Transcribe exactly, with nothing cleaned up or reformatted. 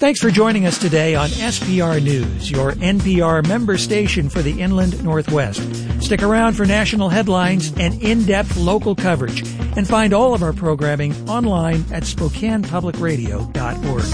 Thanks for joining us today on S P R News, your N P R member station for the Inland Northwest. Stick around for national headlines and in-depth local coverage, and find all of our programming online at Spokane Public Radio dot org.